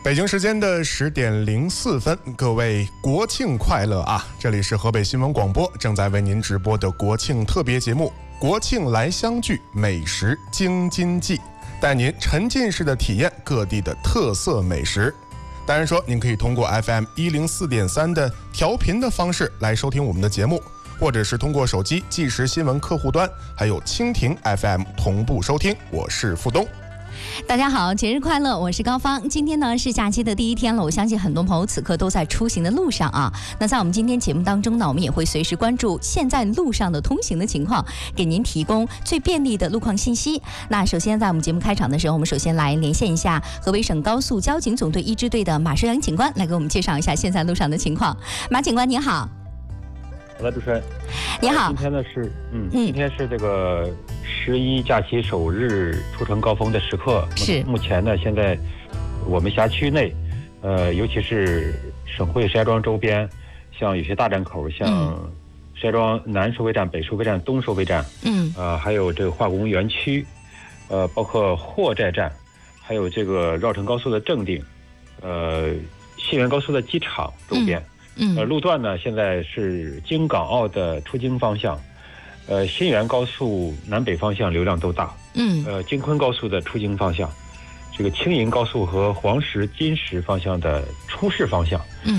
北京时间的10:04，各位国庆快乐啊！这里是河北新闻广播正在为您直播的国庆特别节目《国庆来相聚，美食京津冀》，带您沉浸式的体验各地的特色美食。当然说，您可以通过 FM 104.3的调频的方式来收听我们的节目，或者是通过手机即时新闻客户端，还有蜻蜓 FM 同步收听。我是付东。 大家好，节日快乐！我是高芳。今天呢是假期的第一天了，我相信很多朋友此刻都在出行的路上啊。那在我们今天节目当中呢，我们也会随时关注现在路上的通行的情况，给您提供最便利的路况信息。那首先在我们节目开场的时候，我们首先来连线一下河北省高速交警总队一支队的马顺阳警官，来给我们介绍一下现在路上的情况。马警官您好。 好的，主持人， 你好。 今天呢是今天是这个11假期首日出城高峰的时刻。 是。 目前呢，现在我们辖区内，尤其是省会石家庄周边，像有些大站口，像石家庄南收费站、北收费站、东收费站，还有这个化工园区，包括货寨站，还有这个绕城高速的正定，信源高速的机场周边。路段呢，现在是京港澳的出京方向，新源高速南北方向流量都大，京昆高速的出京方向，这个青银高速和黄石、金石方向的出市方向，